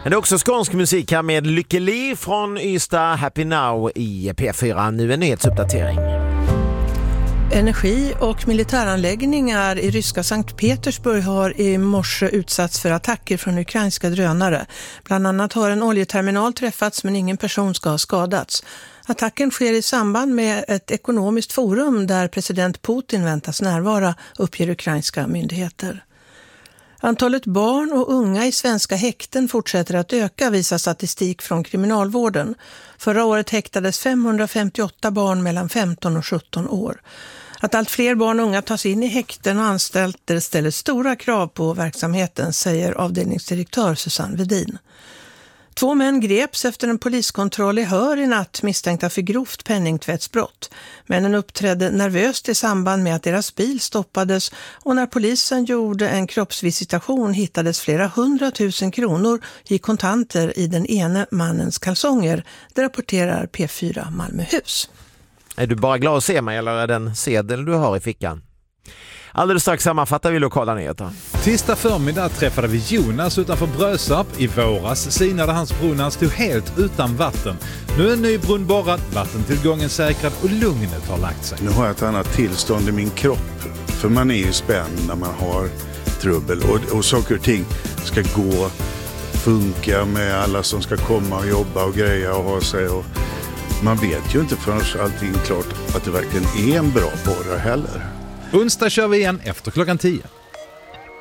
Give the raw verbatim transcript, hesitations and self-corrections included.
Men det är också skånsk musik här med Lykke Li från Ystad, Happy Now i P fyra. Nu en nyhetsuppdatering. Energi- och militäranläggningar i ryska Sankt Petersburg har i morse utsatts för attacker från ukrainska drönare. Bland annat har en oljeterminal träffats men ingen person ska ha skadats. Attacken sker i samband med ett ekonomiskt forum där president Putin väntas närvara, uppger ukrainska myndigheter. Antalet barn och unga i svenska häkten fortsätter att öka, visar statistik från kriminalvården. Förra året häktades femhundrafemtioåtta barn mellan femton och sjutton år. Att allt fler barn och unga tas in i häkten och anstalter ställer stora krav på verksamheten, säger avdelningsdirektör Susanne Wedin. Två män greps efter en poliskontroll i Hör i natt misstänkta för grovt penningtvättsbrott. Männen uppträdde nervöst i samband med att deras bil stoppades och när polisen gjorde en kroppsvisitation hittades flera hundratusen kronor i kontanter i den ene mannens kalsonger. Det rapporterar P fyra Malmöhus. Är du bara glad att se mig eller är det en sedel du har i fickan? Alldeles strax sammanfattar vi lokala nyheter. Tisdag förmiddag träffade vi Jonas utanför Brösarp. I våras sinade hans brunn stod helt utan vatten. Nu är en ny brunn borrad, vattentillgången säkrad och lugnet har lagt sig. Nu har jag ett annat tillstånd i min kropp. För man är ju spänd när man har trubbel. Och, och saker och ting ska gå, funka med alla som ska komma och jobba och greja och ha sig. Och man vet ju inte förrän allting är klart att det verkligen är en bra borra heller. Onsdag kör vi igen efter klockan tio.